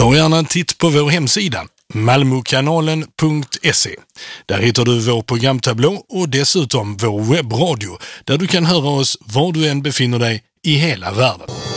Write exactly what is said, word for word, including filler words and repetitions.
Ta gärna en titt på vår hemsida malmokanalen punkt se. Där hittar du vår programtablå och dessutom vår webbradio där du kan höra oss var du än befinner dig i hela världen.